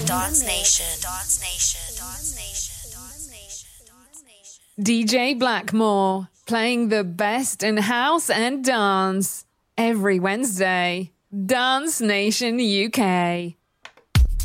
Dance Nation. Dance Nation. Dance Nation. Dance Nation. Dance Nation. DJ Blackmore playing the best in house and dance every Wednesday. Dance Nation UK.